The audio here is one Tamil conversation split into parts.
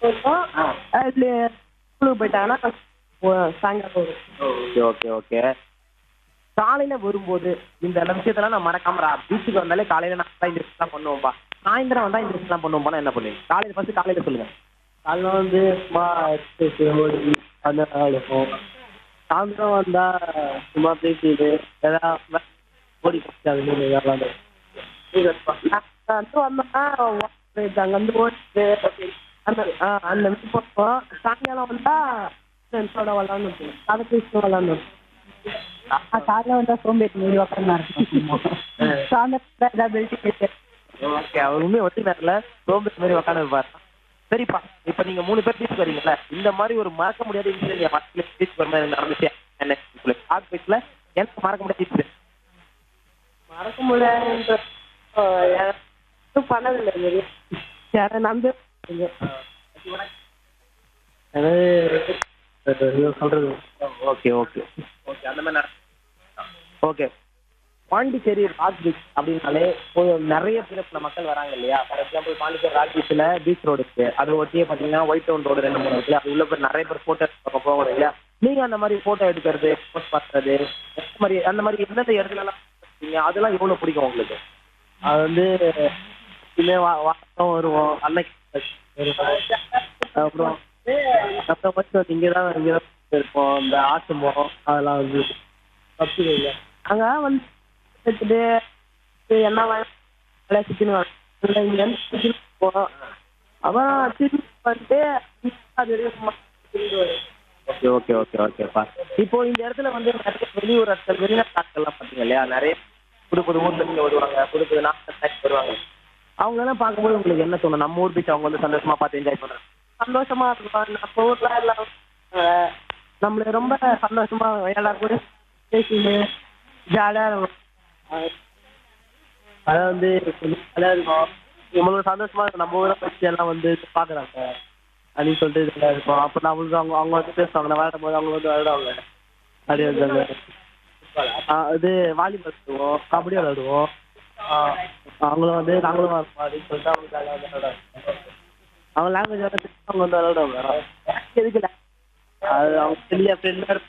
அதுல ஸ்கூலுக்கு போயிட்டாங்கன்னா சாயங்காலம் வரும். Okay okay okay. காலையில வரும்போது இந்த விஷயத்தெல்லாம் நான் மறக்காம பீச்சுக்கு வந்தாலே காலையில நான் இந்த விஷயம் பண்ணுவோம்பா, சாயந்தரம் வந்தா இந்த விஷயம் பண்ணுவோம்பா, என்ன பண்ணுவீங்க? காலையில ஃபர்ஸ்ட் காலையில சொல்லுங்க. காலைல வந்து சும்மா ஓடி அந்த இருக்கும். சாயந்தரம் வந்தா சும்மா பேசிட்டு ஏதாவது ஓடி அது விளாண்டு வந்து வந்தோம்னா அங்கேருந்து ஓடிட்டு அந்த அந்த மாதிரி போவோம். சாயங்காலம் வந்தா ஃப்ரெண்ட்ஸோட விளாண்டுருக்கோம், அதை பேசி விளாண்டுருக்கோம். காலைல வந்தா சோம்பேறி மாரி உட்காந்து இருக்கும். சாயந்தரம் ஏதாவது பெல்ட் கேட்டு ஓகே, அவருமே வந்து நேரில் சோம்பேறி மாதிரி உட்காந்து இருப்பாரு. சரிப்பா, இப்போ நீங்க 3 பேர் பீச் வரீங்கல்ல, இந்த மாதிரி ஒரு மறக்க முடியாத இன்சிடென்ட் என் மக்கள் பீச் வர மாதிரி நடந்துச்சு என்ன ஆர்ட் பீச்ல எனக்கு மறக்க முடியாத இன்சிடென்ட்? மறக்க முடியாதுன்ற பண்ணதில்லை மாரி யாரை நம்பி சொல்றது. ஓகே ஓகே ஓகே, அந்த மாதிரி ஓகே. பாண்டிச்சேரி ராக் பீச் அப்படின்னாலே நிறைய பிறப்புல மக்கள் வராங்க இல்லையா? ஃபார் எக்ஸாம்பிள் பாண்டிச்சேரி ராக் பீச்சில் பீச் ரோடு இருக்கு, அது ஒட்டியே பார்த்தீங்கன்னா ஒயிட் டவுன் ரோடு 2-3 இருக்கு, அது உள்ள பேர் நிறைய பேர் ஃபோட்டோ எடுக்க போகிறோம் இல்லையா? நீங்கள் அந்த மாதிரி ஃபோட்டோ எடுக்கிறது, போஸ்ட் பண்ணுறது, அந்த மாதிரி எந்தெந்த இடத்துலலாம் அதெல்லாம் எவ்வளோ பிடிக்கும் உங்களுக்கு? அது வந்து வாரம் வருவோம் அன்னைக்கு அப்புறம் இங்கே தான் இருப்போம். இந்த ஆட்டுமோ அதெல்லாம் வந்து தப்பு இல்லை. அங்கே வந்து எடுத்துட்டு என்ன சுற்றினு இங்கேருந்து போகிறோம். அப்புறம் திரும்பி வந்துட்டு அது வரைக்கும் திரும்பி வரும். ஓகே ஓகே ஓகே ஓகேப்பா. இப்போ இந்த இடத்துல வந்து நிறைய வெளியூர் ஆட்கள், வெளிநாட்டு ஆட்கள்லாம் பார்த்தீங்க இல்லையா? நிறைய புது புது ஊர்ல இருந்து வருவாங்க, புது புது நாட்டு வருவாங்க. அவங்களெல்லாம் பார்க்கும்போது உங்களுக்கு என்ன தோணும்? நம்ம ஊர் பீச் அவங்க வந்து சந்தோஷமா பார்த்து என்ஜாய் பண்ணுறாங்க, சந்தோஷமா இருக்கும். நம்ம ஊர்ல எல்லாம் நம்மளுக்கு ரொம்ப சந்தோஷமா எல்லாரும் கூட பேசிட்டு ஜாலியாக இருக்கும். அதை வந்து ஜாலியாக இருக்கும், நம்மளுக்கு சந்தோஷமா இருக்கும். நம்ம ஊரை பற்றி எல்லாம் வந்து பார்க்குறாங்க அப்படின்னு சொல்லிட்டு இதெல்லாம் இருக்கும். அப்போ நம்மளுக்கு அவங்க அவங்க வந்து பேசுவாங்க, விளையாடும் போது அவங்க வந்து விளையாடுவாங்க. அப்படி வந்து இது வாலிபால் விளையாடுவோம், கபடி விளையாடுவோம். அவங்களும் வந்து நாங்களும் இருப்போம் அப்படின்னு சொல்லிட்டு அவங்க ஜாலியாக வந்து விளையாடுவாங்க. அவங்க லாங்குவேஜ் வந்து அவங்க வந்து விளையாடுவாங்க. எதுக்குல அது அவங்க பெரிய ஃப்ரெண்ட்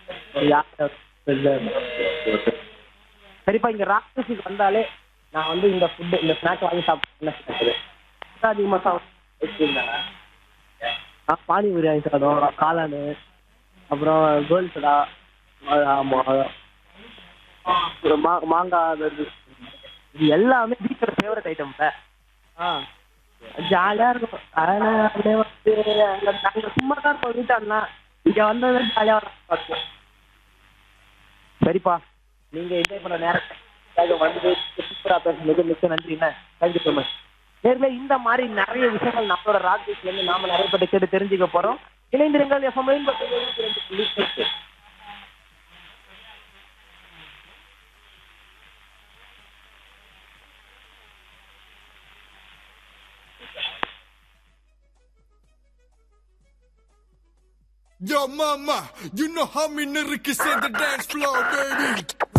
சரிப்பா. இங்க ராக் பீச்சுக்கு வந்தாலே நான் வந்து இந்த ஃபுட்டு, இந்த ஸ்நாக் வாங்கி சாப்பிட்டு அதிகமாக சாப்பிடுவாங்க. பானிபூரி வாங்கி சாப்பிடுவோம், காளான், அப்புறம் கோல் சோடா, மாங்காய், இது எல்லாமே பீச்சோட ஃபேவரட் ஐட்டம். ஜாலியாக இருக்கும். அதனால் அப்படியே வந்து அங்கே நாங்கள் சும்மா தான் இருப்போம் வீட்டாண்டா. இங்கே வந்தது ஜாலியாக பார்ப்போம். சரிப்பா, நீங்க என்ஜாய் பண்ண நேரம் வந்து சூப்பரா பேசுனதுக்கு மிக்க நன்றி. என்ன தேங்க்யூ ஸோ மச். நேர்ல இந்த மாதிரி நிறைய விஷயங்கள் நம்மளோட ராக் பீச்ல இருந்து நாம நிறைய பேர் கேட்டு தெரிஞ்சுக்க போறோம். இணைந்திருங்கள் எஃப்எம் பற்றி. Yo, mama, you know how me niggas in the dance floor, baby.